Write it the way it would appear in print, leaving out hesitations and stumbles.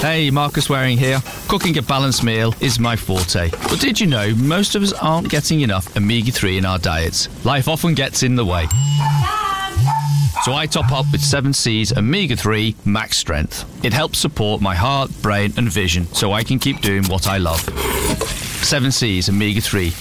Hey, Marcus Waring here. Cooking a balanced meal is my forte. But did you know most of us aren't getting enough omega-3 in our diets? Life often gets in the way. So I top up with 7C's Omega-3 Max Strength. It helps support my heart, brain and vision so I can keep doing what I love. 7C's Omega-3